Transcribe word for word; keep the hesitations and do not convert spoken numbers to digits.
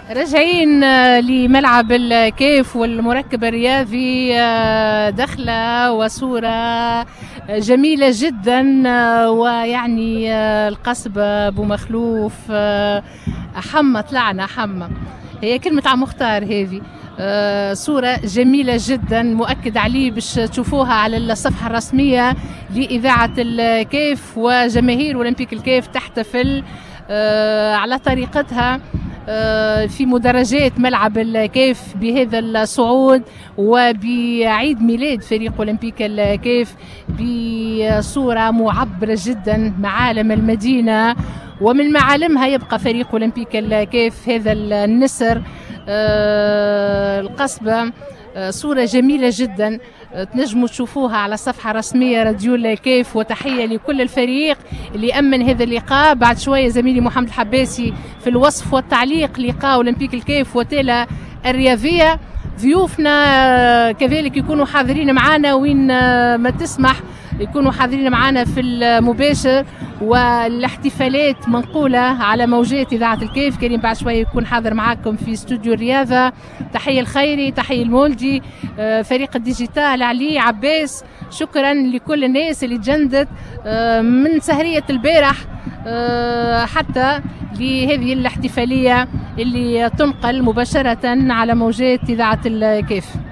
راجعين لملعب الكيف والمركب الرياضي، دخلة وصورة جميلة جدا، ويعني القصبة أبو مخلوف حمى طلعنا حمى، هي كلمة عم مختار هذه. صورة جميلة جدا مؤكد عليه باش تشوفوها على الصفحة الرسمية لإذاعة الكيف، وجماهير أولمبيك الكيف تحتفل على طريقتها في مدرجات ملعب الكيف بهذا الصعود وبعيد ميلاد فريق أولمبيك الكيف بصورة معبرة جدا. معالم المدينة ومن معالمها يبقى فريق أولمبيك الكيف، هذا النسر، القصبة. صورة جميلة جدا تنجموا تشوفوها على الصفحة الرسمية راديو الكيف. وتحية لكل الفريق اللي أمن هذا اللقاء. بعد شوية زميلي محمد الحباسي في الوصف والتعليق لقاء أولمبيك الكيف وتيلا الرياضية. ضيوفنا كذلك يكونوا حاضرين معنا وين ما تسمح، يكونوا حاضرين معنا في المباشر، والاحتفالات منقولة على موجات إذاعة الكيف. كريم بعد شوية يكون حاضر معكم في استوديو الرياضة. تحية الخيري، تحية المولدي، فريق الديجيتال، علي عباس. شكرا لكل الناس اللي تجندت من سهرية البارح حتى لهذه الاحتفالية اللي تنقل مباشرة على موجات إذاعة الكيف.